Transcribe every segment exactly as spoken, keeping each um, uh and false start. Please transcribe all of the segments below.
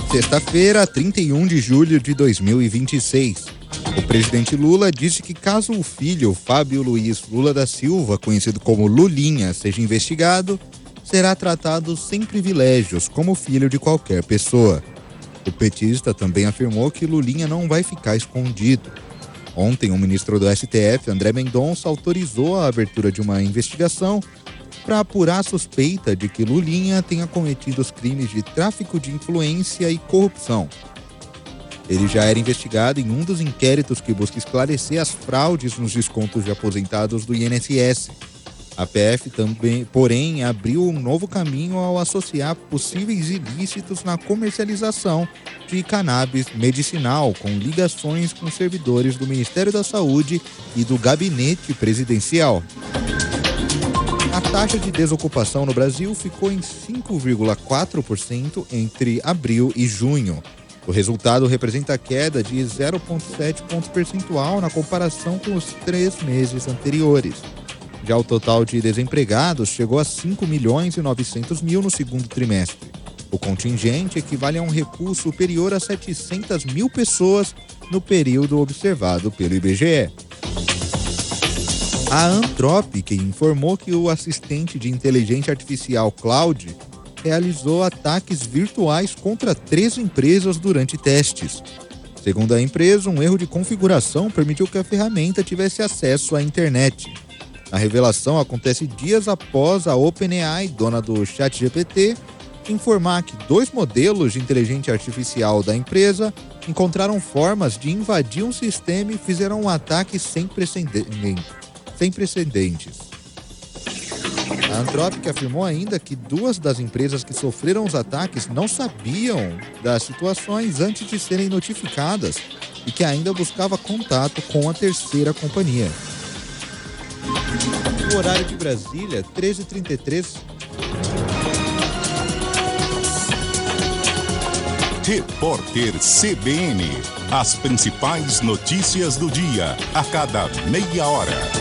Sexta-feira, trinta e um de julho de dois mil e vinte e seis. O presidente Lula disse que caso o filho Fábio Luiz Lula da Silva, conhecido como Lulinha, seja investigado, será tratado sem privilégios, como filho de qualquer pessoa. O petista também afirmou que Lulinha não vai ficar escondido. Ontem, o ministro do S T F, André Mendonça, autorizou a abertura de uma investigação para apurar a suspeita de que Lulinha tenha cometido os crimes de tráfico de influência e corrupção. Ele já era investigado em um dos inquéritos que busca esclarecer as fraudes nos descontos de aposentados do I N S S. A P F também, porém, abriu um novo caminho ao associar possíveis ilícitos na comercialização de cannabis medicinal, com ligações com servidores do Ministério da Saúde e do Gabinete Presidencial. A taxa de desocupação no Brasil ficou em cinco vírgula quatro por cento entre abril e junho. O resultado representa queda de zero vírgula sete ponto percentual na comparação com os três meses anteriores. Já o total de desempregados chegou a cinco milhões e novecentos mil no segundo trimestre. O contingente equivale a um recuo superior a setecentas mil pessoas no período observado pelo I B G E. A Anthropic informou que o assistente de inteligência artificial Claude realizou ataques virtuais contra três empresas durante testes. Segundo a empresa, um erro de configuração permitiu que a ferramenta tivesse acesso à internet. A revelação acontece dias após a OpenAI, dona do ChatGPT, informar que dois modelos de inteligência artificial da empresa encontraram formas de invadir um sistema e fizeram um ataque sem precedentes. Sem precedentes. A Anthropic afirmou ainda que duas das empresas que sofreram os ataques não sabiam das situações antes de serem notificadas e que ainda buscava contato com a terceira companhia. O horário de Brasília, treze e trinta e três. Repórter C B N. As principais notícias do dia, a cada meia hora.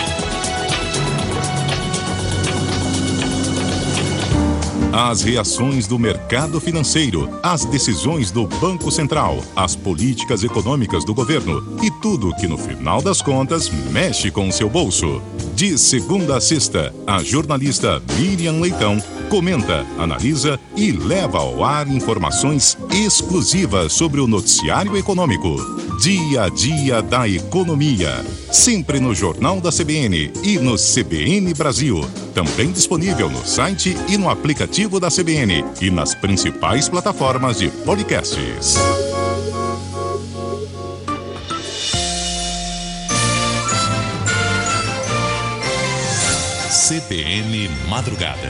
As reações do mercado financeiro, as decisões do Banco Central, as políticas econômicas do governo e tudo que, no final das contas, mexe com o seu bolso. De segunda a sexta, a jornalista Miriam Leitão comenta, analisa e leva ao ar informações exclusivas sobre o noticiário econômico. Dia a dia da economia. Sempre no Jornal da C B N e no C B N Brasil. Também disponível no site e no aplicativo da C B N e nas principais plataformas de podcasts. C B N Madrugada.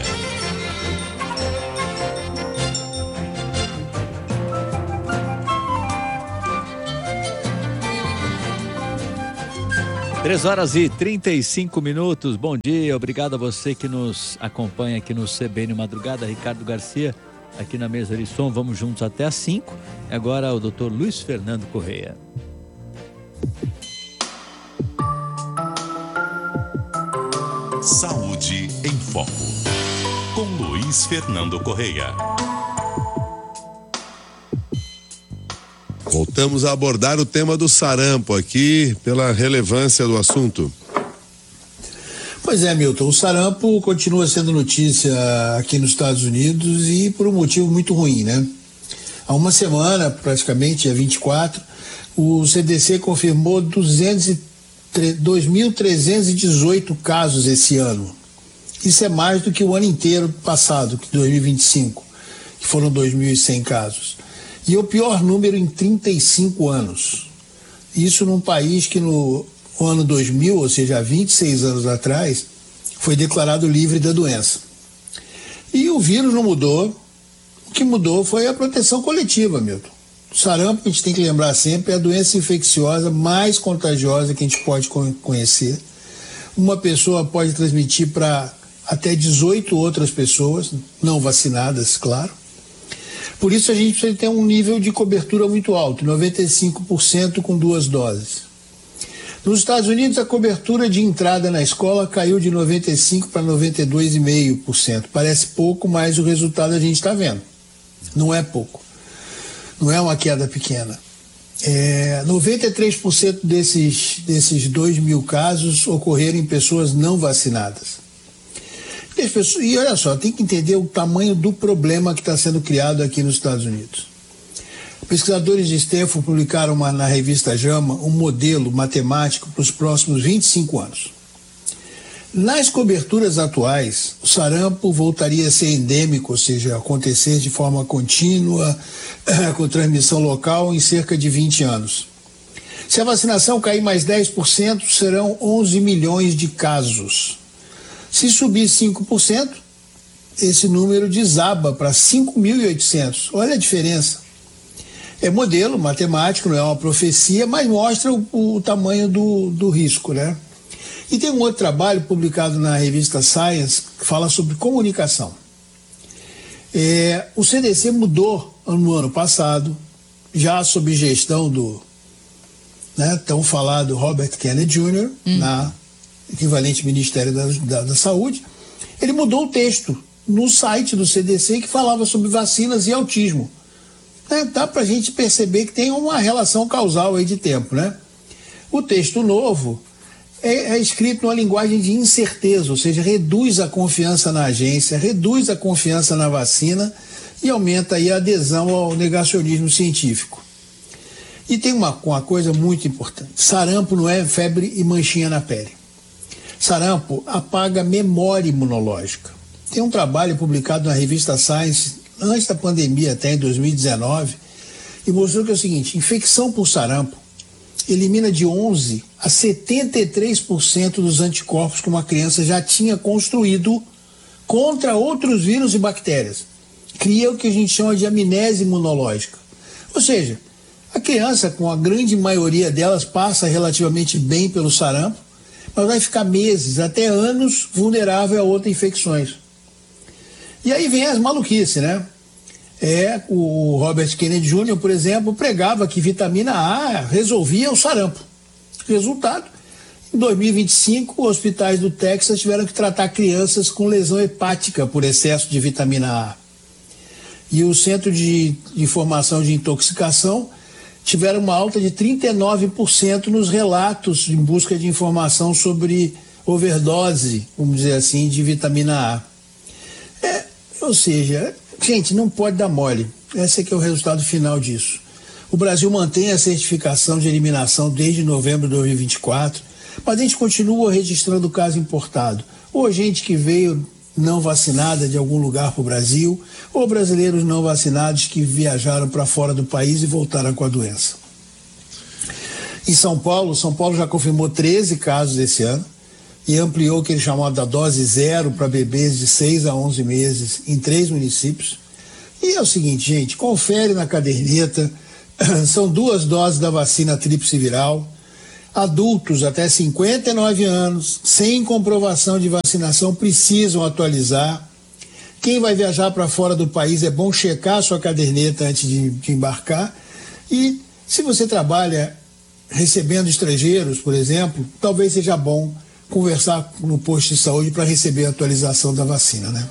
Três horas e trinta e cinco minutos, bom dia, obrigado a você que nos acompanha aqui no C B N Madrugada, Ricardo Garcia, aqui na mesa de som, vamos juntos até às cinco. Agora o doutor Luiz Fernando Correia. Saúde em Foco, com Luiz Fernando Correia. Voltamos a abordar o tema do sarampo aqui, pela relevância do assunto. Pois é, Milton, o sarampo continua sendo notícia aqui nos Estados Unidos e por um motivo muito ruim, né? Há uma semana, praticamente, dia vinte e quatro, o C D C confirmou dois mil trezentos e dezoito casos esse ano. Isso é mais do que o ano inteiro passado, que dois mil e vinte e cinco, que foram dois mil e cem casos. E é o pior número em trinta e cinco anos. Isso num país que no ano dois mil, ou seja, há vinte e seis anos atrás, foi declarado livre da doença. E o vírus não mudou. O que mudou foi a proteção coletiva, Milton. O sarampo, a gente tem que lembrar sempre, é a doença infecciosa mais contagiosa que a gente pode conhecer. Uma pessoa pode transmitir para até dezoito outras pessoas, não vacinadas, claro. Por isso a gente precisa ter um nível de cobertura muito alto, noventa e cinco por cento com duas doses. Nos Estados Unidos, a cobertura de entrada na escola caiu de noventa e cinco por cento para noventa e dois vírgula cinco por cento. Parece pouco, mas o resultado a gente está vendo. Não é pouco. não é uma queda pequena. É, noventa e três por cento desses, desses dois mil casos ocorreram em pessoas não vacinadas. E, as pessoas, e olha só, tem que entender o tamanho do problema que está sendo criado aqui nos Estados Unidos. Pesquisadores de Stanford publicaram uma, na revista JAMA um modelo matemático para os próximos vinte e cinco anos. Nas coberturas atuais, o sarampo voltaria a ser endêmico, ou seja, acontecer de forma contínua, com transmissão local, em cerca de vinte anos. Se a vacinação cair mais dez por cento, serão onze milhões de casos. Se subir cinco por cento, esse número desaba para cinco mil e oitocentos. Olha a diferença. É modelo matemático, não é uma profecia, mas mostra o, o tamanho do, do risco, né? E tem um outro trabalho publicado na revista Science que fala sobre comunicação. É, o C D C mudou no ano passado, já sob gestão do né, tão falado Robert Kennedy Júnior, hum. na equivalente Ministério da, da, da Saúde. Ele mudou o texto no site do C D C que falava sobre vacinas e autismo. É, dá para a gente perceber que tem uma relação causal aí de tempo, né? O texto novo é, é escrito numa linguagem de incerteza, ou seja, reduz a confiança na agência, reduz a confiança na vacina e aumenta aí a adesão ao negacionismo científico. E tem uma, uma coisa muito importante: sarampo não é febre e manchinha na pele. Sarampo apaga memória imunológica. Tem um trabalho publicado na revista Science antes da pandemia, até em dois mil e dezenove, e mostrou que é o seguinte: infecção por sarampo elimina de onze a setenta e três por cento dos anticorpos que uma criança já tinha construído contra outros vírus e bactérias. Cria o que a gente chama de amnésia imunológica. Ou seja, a criança, com a grande maioria delas, passa relativamente bem pelo sarampo, mas vai ficar meses, até anos, vulnerável a outras infecções. E aí vem as maluquices, né? É, o Robert Kennedy Júnior, por exemplo, pregava que vitamina A resolvia o sarampo. Resultado, em dois mil e vinte e cinco, hospitais do Texas tiveram que tratar crianças com lesão hepática por excesso de vitamina A. E o Centro de Informação de Intoxicação tiveram uma alta de trinta e nove por cento nos relatos em busca de informação sobre overdose, vamos dizer assim, de vitamina A. É, ou seja, gente, não pode dar mole. Esse é que é o resultado final disso. O Brasil mantém a certificação de eliminação desde novembro de dois mil e vinte e quatro, mas a gente continua registrando caso importado. Ou gente que veio não vacinada de algum lugar para o Brasil, ou brasileiros não vacinados que viajaram para fora do país e voltaram com a doença. Em São Paulo, São Paulo já confirmou treze casos esse ano e ampliou o que ele chamava da dose zero para bebês de seis a onze meses em três municípios. E é o seguinte, gente, confere na caderneta, são duas doses da vacina tríplice viral, adultos até cinquenta e nove anos, sem comprovação de vacinação, precisam atualizar. Quem vai viajar para fora do país é bom checar a sua caderneta antes de, de embarcar. E se você trabalha recebendo estrangeiros, por exemplo, talvez seja bom conversar no posto de saúde para receber a atualização da vacina, né?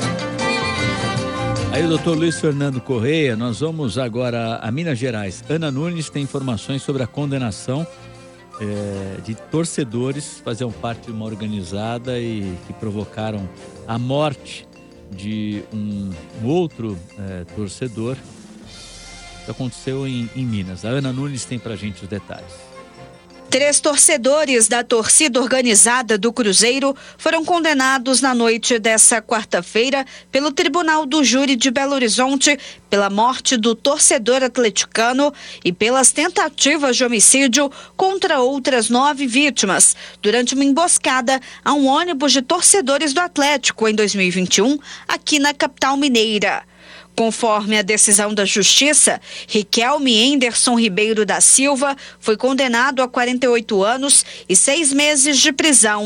Aí o doutor Luiz Fernando Correia, nós vamos agora a Minas Gerais. Ana Nunes tem informações sobre a condenação É, de torcedores que faziam parte de uma organizada e que provocaram a morte de um, um outro é, torcedor. Isso aconteceu em, em Minas. A Ana Nunes tem pra gente os detalhes. Três torcedores da torcida organizada do Cruzeiro foram condenados na noite dessa quarta-feira pelo Tribunal do Júri de Belo Horizonte pela morte do torcedor atleticano e pelas tentativas de homicídio contra outras nove vítimas durante uma emboscada a um ônibus de torcedores do Atlético em dois mil e vinte e um, aqui na capital mineira. Conforme a decisão da Justiça, Riquelme Anderson Ribeiro da Silva foi condenado a quarenta e oito anos e seis meses de prisão.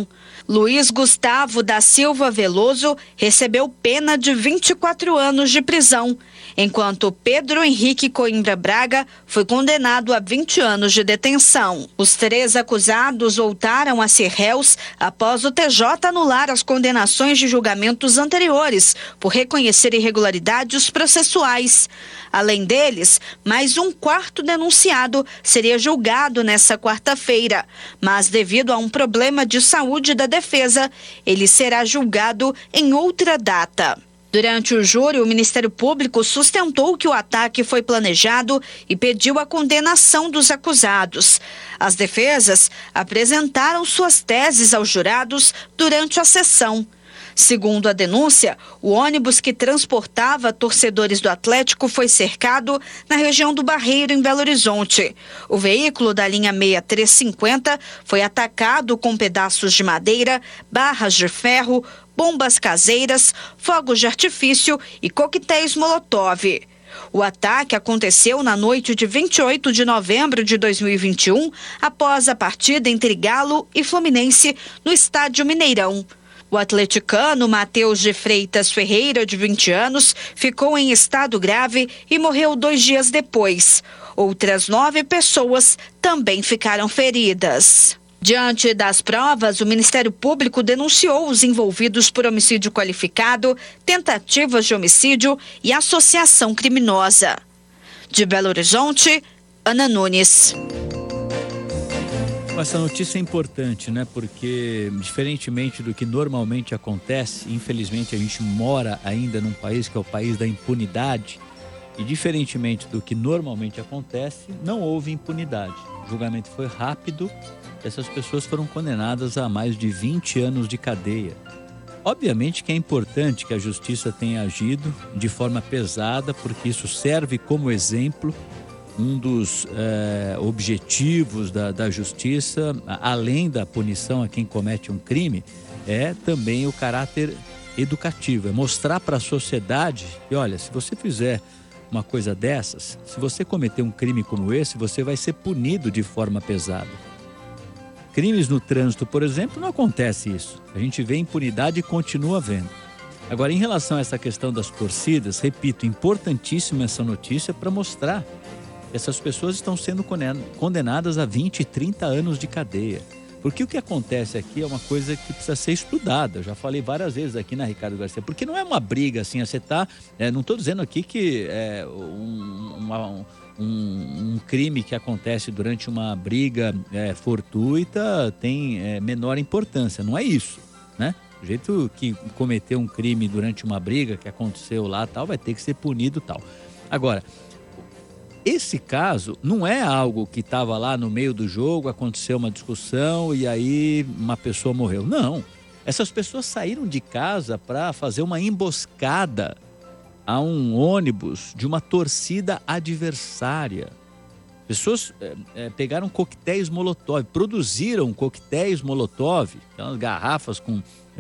Luiz Gustavo da Silva Veloso recebeu pena de vinte e quatro anos de prisão, enquanto Pedro Henrique Coimbra Braga foi condenado a vinte anos de detenção. Os três acusados voltaram a ser réus após o T J anular as condenações de julgamentos anteriores por reconhecer irregularidades processuais. Além deles, mais um quarto denunciado seria julgado nesta quarta-feira, mas devido a um problema de saúde da defesa, ele será julgado em outra data. Durante o júri, o Ministério Público sustentou que o ataque foi planejado e pediu a condenação dos acusados. As defesas apresentaram suas teses aos jurados durante a sessão. Segundo a denúncia, o ônibus que transportava torcedores do Atlético foi cercado na região do Barreiro, em Belo Horizonte. O veículo da linha seis mil trezentos e cinquenta foi atacado com pedaços de madeira, barras de ferro, bombas caseiras, fogos de artifício e coquetéis Molotov. O ataque aconteceu na noite de vinte e oito de novembro de dois mil e vinte e um, após a partida entre Galo e Fluminense no estádio Mineirão. O atleticano Matheus de Freitas Ferreira, de vinte anos, ficou em estado grave e morreu dois dias depois. Outras nove pessoas também ficaram feridas. Diante das provas, o Ministério Público denunciou os envolvidos por homicídio qualificado, tentativas de homicídio e associação criminosa. De Belo Horizonte, Ana Nunes. Essa notícia é importante, né? Porque, diferentemente do que normalmente acontece, infelizmente a gente mora ainda num país que é o país da impunidade, e diferentemente do que normalmente acontece, não houve impunidade. O julgamento foi rápido, essas pessoas foram condenadas a mais de vinte anos de cadeia. Obviamente que é importante que a justiça tenha agido de forma pesada, porque isso serve como exemplo. Um dos é, objetivos da, da justiça, além da punição a quem comete um crime, é também o caráter educativo. É mostrar para a sociedade que, olha, se você fizer uma coisa dessas, se você cometer um crime como esse, você vai ser punido de forma pesada. Crimes no trânsito, por exemplo, não acontece isso. A gente vê impunidade e continua vendo. Agora, em relação a essa questão das torcidas, repito, importantíssima essa notícia para mostrar que essas pessoas estão sendo condenadas a vinte, trinta anos de cadeia. Porque o que acontece aqui é uma coisa que precisa ser estudada. Eu já falei várias vezes aqui na Ricardo Garcia. Porque não é uma briga assim, você tá... É, não estou dizendo aqui que é um, uma, um, um crime que acontece durante uma briga é, fortuita tem é, menor importância. Não é isso, né? O jeito que cometeu um crime durante uma briga que aconteceu lá, tal, vai ter que ser punido, tal. Agora, esse caso não é algo que estava lá no meio do jogo, aconteceu uma discussão e aí uma pessoa morreu. Não. Essas pessoas saíram de casa para fazer uma emboscada a um ônibus de uma torcida adversária. Pessoas é, é, pegaram coquetéis Molotov, produziram coquetéis Molotov, aquelas garrafas com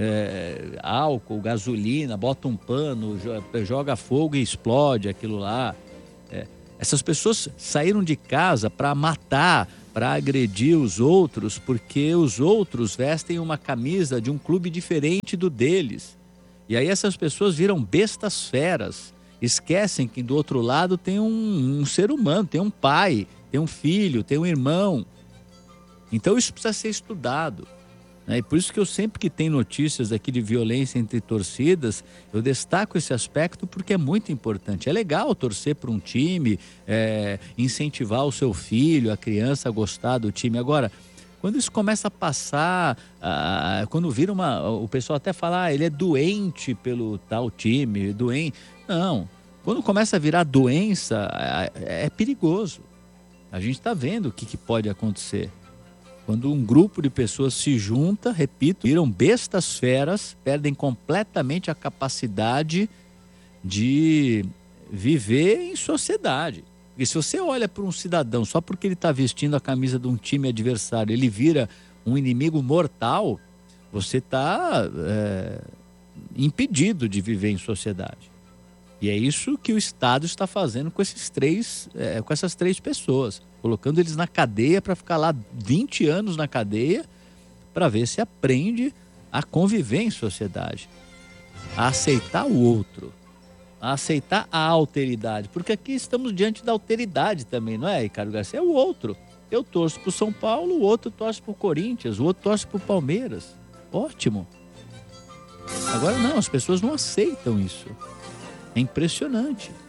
é, álcool, gasolina, bota um pano, joga fogo e explode aquilo lá. É, essas pessoas saíram de casa para matar, para agredir os outros, porque os outros vestem uma camisa de um clube diferente do deles. E aí essas pessoas viram bestas feras, esquecem que do outro lado tem um, um ser humano, tem um pai, tem um filho, tem um irmão. Então isso precisa ser estudado. E por isso que eu sempre que tem notícias aqui de violência entre torcidas, eu destaco esse aspecto porque é muito importante. É legal torcer para um time, é, incentivar o seu filho, a criança a gostar do time. Agora, quando isso começa a passar, ah, quando vira uma... O pessoal até fala, ah, ele é doente pelo tal time, doente. Não, quando começa a virar doença, é, é perigoso. A gente está vendo o que, que pode acontecer. Quando um grupo de pessoas se junta, repito, viram bestas feras, perdem completamente a capacidade de viver em sociedade. Porque se você olha para um cidadão, só porque ele está vestindo a camisa de um time adversário, ele vira um inimigo mortal, você está é, impedido de viver em sociedade. E é isso que o Estado está fazendo com esses três, é, com essas três pessoas, colocando eles na cadeia para ficar lá vinte anos na cadeia para ver se aprende a conviver em sociedade, a aceitar o outro, a aceitar a alteridade, porque aqui estamos diante da alteridade também, não é, Ricardo Garcia? É o outro. Eu torço pro São Paulo, o outro torce pro Corinthians, o outro torce pro Palmeiras. Ótimo. Agora não, as pessoas não aceitam isso. É impressionante.